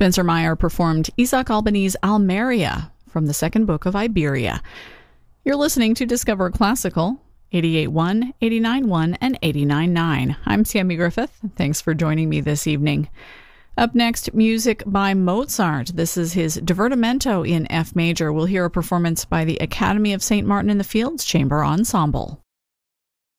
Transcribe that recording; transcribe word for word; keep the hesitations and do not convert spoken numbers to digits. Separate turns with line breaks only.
Spencer Meyer performed Isaac Albeni's Almeria from the second book of Iberia. You're listening to Discover Classical, eighty-eight point one, eighty-nine point one, and eighty-nine point nine. I'm Tammy Griffith. Thanks for joining me this evening. Up next, music by Mozart. This is his Divertimento in F major. We'll hear a performance by the Academy of Saint Martin in the Fields Chamber Ensemble.